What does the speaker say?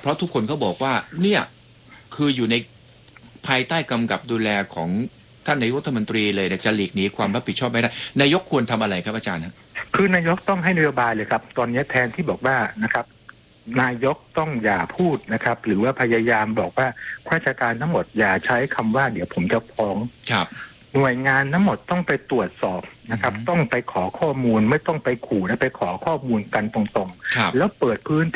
เพราะทุกคนเขาบอกว่าเนี่ยคืออยู่ในภายใต้กำกับดูแลของท่านนายกรัฐมนตรีเลยจะหลีกหนีความรับผิดชอบไม่ได้นายกควรทำอะไรครับอาจารย์คือนายกต้องให้นโยบายเลยครับตอนนี้แทนที่บอกว่านะครับนายกต้องอย่าพูดนะครับหรือว่าพยายามบอกว่าข้าราชการทั้งหมดอย่าใช้คำว่าเดี๋ยวผมจะฟ้องครับหน่วยงานทั้งหมดต้องไปตรวจสอบนะครับต้องไปขอข้อมูลไม่ต้องไปขู่นะไปขอข้อมูลกันตรงๆแล้วเปิดพื้น